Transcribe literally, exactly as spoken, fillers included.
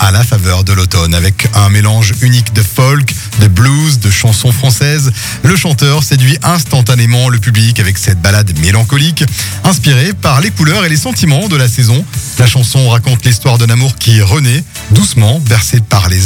à la faveur de l'automne. Avec un mélange unique de folk, de blues, de chansons françaises, le chanteur séduit instantanément le public avec cette ballade mélancolique, inspirée par les couleurs et les sentiments de la saison. La chanson raconte l'histoire d'un amour qui renaît, doucement bercé par les